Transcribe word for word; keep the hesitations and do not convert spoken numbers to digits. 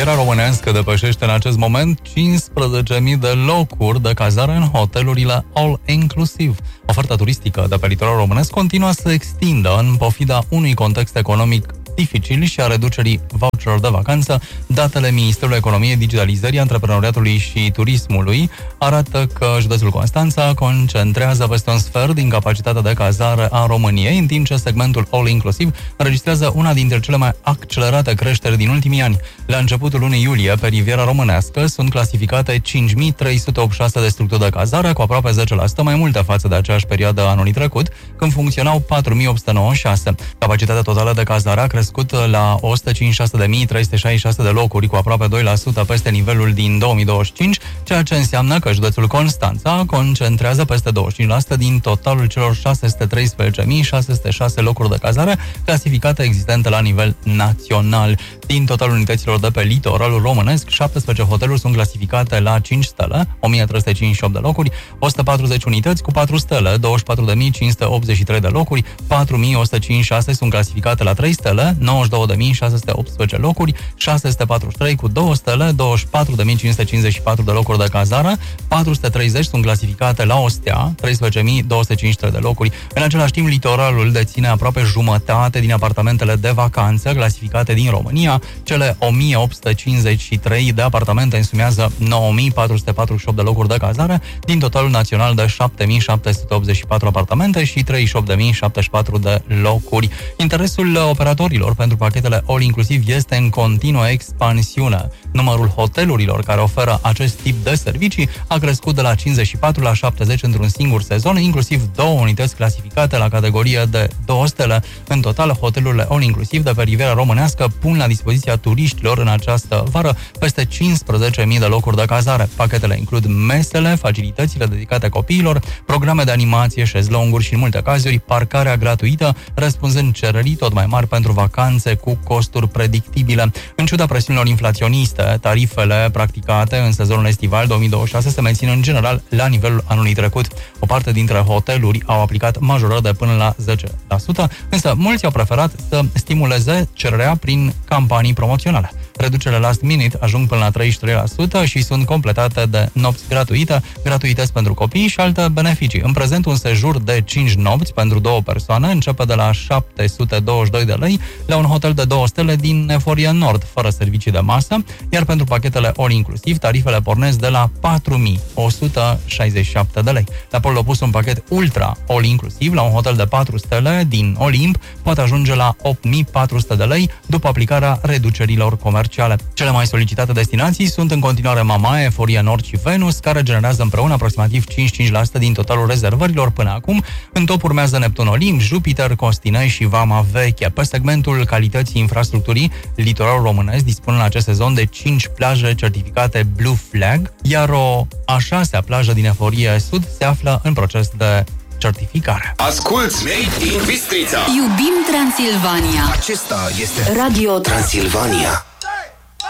Riviera Românească depășește în acest moment cincisprezece mii de locuri de cazare în hotelurile all-inclusiv. Oferta turistică de pe litoralul românesc continuă să se extindă în pofida unui context economic dificil și a reducerii voucherelor de vacanță. Datele Ministerului Economiei, Digitalizării, Antreprenoriatului și Turismului arată că județul Constanța concentrează peste un sfert din capacitatea de cazare a României, în timp ce segmentul all-inclusiv înregistrează una dintre cele mai accelerate creșteri din ultimii ani. La începutul lunii iulie, pe Riviera Românească sunt clasificate cinci mii trei sute optzeci și șase de structuri de cazare, cu aproape zece la sută mai multe față de aceeași perioadă anului trecut, când funcționau patru mii opt sute nouăzeci și șase. Capacitatea totală de cazare a crescut la o sută cincizeci și șase de mii trei sute șaizeci și șase de locuri, cu aproape doi la sută peste nivelul din două mii douăzeci și cinci, ceea ce înseamnă că județul Constanța concentrează peste douăzeci și cinci la sută din totalul celor șase sute treisprezece mii șase sute șase locuri de cazare clasificate existente la nivel național. Din totalul unităților de pe litoralul românesc, șaptesprezece hoteluri sunt clasificate la cinci stele, o mie trei sute cincizeci și opt de locuri, o sută patruzeci unități cu patru stele, douăzeci și patru de mii cinci sute optzeci și trei de locuri, patru mii o sută cincizeci și șase sunt clasificate la trei stele, nouăzeci și două de mii șase sute optsprezece locuri, șase sute patruzeci și trei cu două stele, douăzeci și patru de mii cinci sute cincizeci și patru de locuri de cazare, patru sute treizeci sunt clasificate la o stea, treisprezece mii două sute cincizeci și trei de locuri. În același timp, litoralul deține aproape jumătate din apartamentele de vacanță clasificate din România. Cele o mie opt sute cincizeci și trei de apartamente însumează nouă mii patru sute patruzeci și opt de locuri de cazare, din totalul național de șapte mii șapte sute optzeci și patru apartamente și treizeci și opt de mii șaptezeci și patru de locuri. Interesul operatorilor pentru pachetele all-inclusiv este în continuă expansiune. Numărul hotelurilor care oferă acest tip de servicii a crescut de la cincizeci și patru la șaptezeci într-un singur sezon, inclusiv două unități clasificate la categorie de două stele. În total, hotelurile all-inclusiv de pe Riviera Românească pun la dispoziția turiștilor în această vară peste cincisprezece mii de locuri de cazare. Pachetele includ mesele, facilitățile dedicate copiilor, programe de animație, șezlonguri și, în multe cazuri, parcarea gratuită, răspunzând cererii tot mai mari pentru vacanțe cu costuri predictibile. În ciuda presiunilor inflaționiste, tarifele practicate în sezonul estival două mii douăzeci și șase se mențin în general la nivelul anului trecut. O parte dintre hoteluri au aplicat majorări de până la zece la sută, însă mulți au preferat să stimuleze cererea prin campanii promoționale. Reducerile last minute ajung până la treizeci și trei la sută și sunt completate de nopți gratuite, gratuități pentru copii și alte beneficii. În prezent, un sejur de cinci nopți pentru două persoane începe de la șapte sute douăzeci și doi de lei la un hotel de două stele din Eforie Nord, fără servicii de masă, iar pentru pachetele all-inclusiv, tarifele pornesc de la patru mii o sută șaizeci și șapte de lei. La polul opus, un pachet ultra all-inclusiv la un hotel de patru stele din Olimp poate ajunge la opt mii patru sute de lei după aplicarea reducerilor comerciale. Cele mai solicitate destinații sunt în continuare Mamaia, Eforie Nord și Venus, care generează împreună aproximativ cincizeci și cinci la sută din totalul rezervărilor până acum. În top urmează Neptun Olimp, Jupiter, Costinei și Vama Veche. Pe segmentul calității infrastructurii, litoralul românesc dispune în acest sezon de cinci plaje certificate Blue Flag, iar o a șasea plajă din Eforie Sud se află în proces de certificare. Asculți Made in Bistrița. Iubim Transilvania. Acesta este Radio Transilvania.